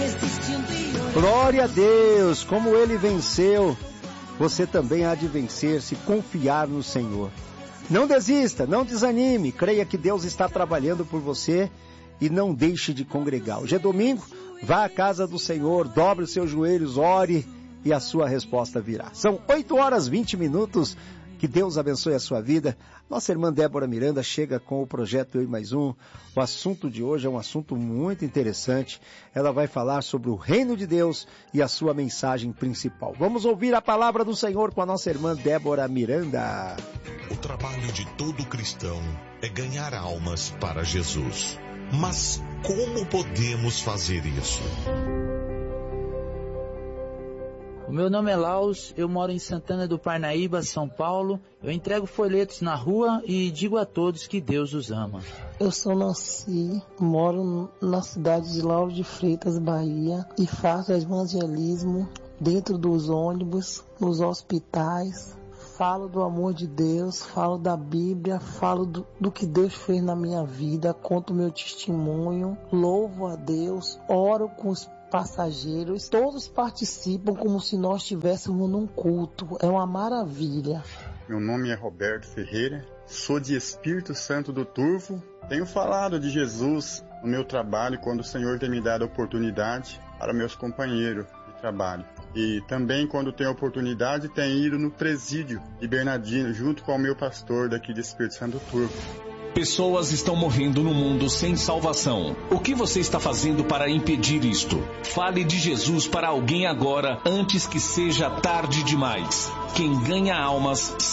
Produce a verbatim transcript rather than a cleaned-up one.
Glória a Deus, como ele venceu, você também há de vencer se confiar no Senhor. Não desista, não desanime, creia que Deus está trabalhando por você e não deixe de congregar. Hoje é domingo, vá à casa do Senhor, dobre os seus joelhos, ore e a sua resposta virá. São oito horas e vinte minutos, que Deus abençoe a sua vida. Nossa irmã Débora Miranda chega com o projeto Eu e Mais Um. O assunto de hoje é um assunto muito interessante. Ela vai falar sobre o reino de Deus e a sua mensagem principal. Vamos ouvir a palavra do Senhor com a nossa irmã Débora Miranda. O trabalho de todo cristão é ganhar almas para Jesus. Mas como podemos fazer isso? O meu nome é Laus, eu moro em Santana do Parnaíba, São Paulo. Eu entrego folhetos na rua e digo a todos que Deus os ama. Eu sou Nancy, moro na cidade de Lauro de Freitas, Bahia, e faço evangelismo dentro dos ônibus, nos hospitais. Falo do amor de Deus, falo da Bíblia, falo do, do que Deus fez na minha vida, conto meu testemunho, louvo a Deus, oro com os passageiros, todos participam como se nós estivéssemos num culto, é uma maravilha. Meu nome é Roberto Ferreira, sou de Espírito Santo do Turvo, tenho falado de Jesus no meu trabalho quando o Senhor tem me dado a oportunidade para meus companheiros de trabalho. E também quando tenho a oportunidade tenho ido no presídio de Bernardino junto com o meu pastor daqui de Espírito Santo do Turvo. Pessoas estão morrendo no mundo sem salvação. O que você está fazendo para impedir isto? Fale de Jesus para alguém agora, antes que seja tarde demais. Quem ganha almas